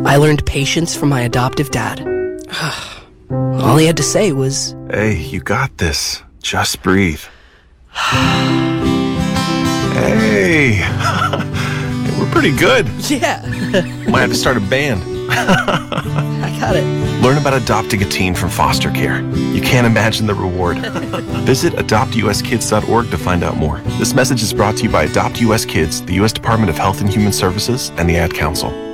I learned patience from my adoptive dad. All he had to say was, Hey, you got this. Just breathe. Hey, we're pretty good. yeah, Might have to start a band. I got it. Learn about adopting a teen from foster care. You can't imagine the reward. Visit adoptuskids.org to find out more. This message is brought to you by Adopt US Kids, the U.S. Department of Health and Human Services, and the Ad Council.